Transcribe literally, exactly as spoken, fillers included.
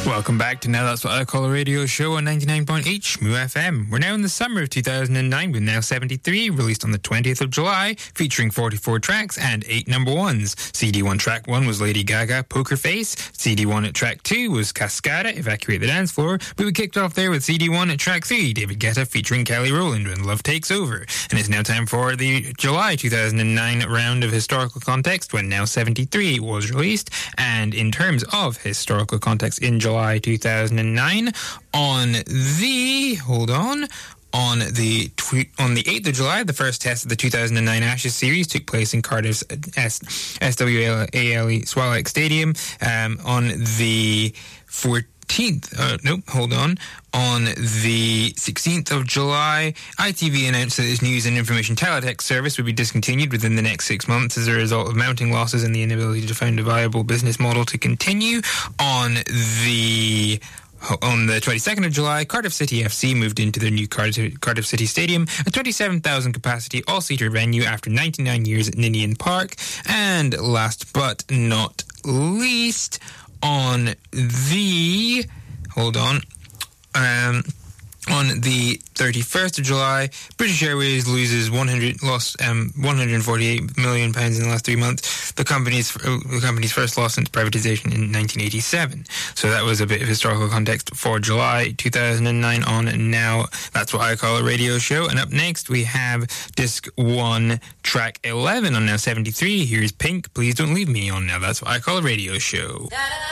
Welcome back to Now That's What I Call a Radio Show on ninety-nine point eight Shmoo F M. We're now in the summer of two thousand nine with Now seventy-three, released on the twentieth of July, featuring forty-four tracks and eight number ones. C D one track one was Lady Gaga, Poker Face. C D one at track two was Cascada, Evacuate the Dance Floor. But we kicked off there with C D one at track three, David Guetta featuring Kelly Rowland, When Love Takes Over. And it's now time for the July two thousand nine round of historical context, when Now seventy-three was released. And in terms of historical context in July two thousand nine, on the hold on on the tw- on the eighth of July, the first test of the two thousand nine Ashes series took place in Cardiff's S- S W A L E Swallow Stadium. Um, on the fourteenth, uh, nope, hold on. On the sixteenth of July, I T V announced that its news and information teletext service would be discontinued within the next six months as a result of mounting losses and the inability to find a viable business model to continue. On the On the twenty-second of July, Cardiff City F C moved into their new Cardiff, Cardiff City Stadium, a twenty-seven thousand capacity all-seater venue after ninety-nine years at Ninian Park. And last but not least, on the... Hold on. Um... On the thirty-first of July, British Airways loses one hundred lost um one hundred forty-eight million pounds in the last three months. The company's uh, the company's first loss since privatisation in nineteen eighty-seven. So that was a bit of historical context for July two thousand nine. On Now That's What I Call a Radio Show. And up next we have disc one, track eleven on Now seventy-three. Here's Pink, Please Don't Leave Me on Now That's What I Call a Radio Show.